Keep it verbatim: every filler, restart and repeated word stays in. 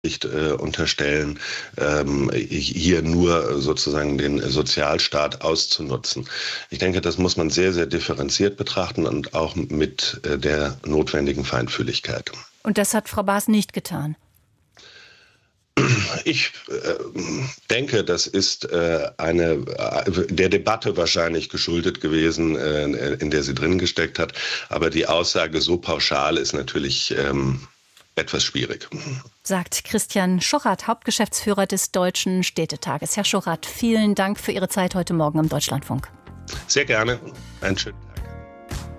nicht äh, unterstellen, ähm, hier nur sozusagen den Sozialstaat auszunutzen. Ich denke, das muss man sehr, sehr differenziert betrachten und auch mit äh, der notwendigen Feinfühligkeit. Und das hat Frau Baas nicht getan? Ich äh, denke, das ist äh, eine äh, der Debatte wahrscheinlich geschuldet gewesen, äh, in der sie drin gesteckt hat. Aber die Aussage so pauschal ist natürlich ähm, etwas schwierig. Sagt Christian Schochath, Hauptgeschäftsführer des Deutschen Städtetages. Herr Schochath, vielen Dank für Ihre Zeit heute Morgen im Deutschlandfunk. Sehr gerne. Einen schönen Tag.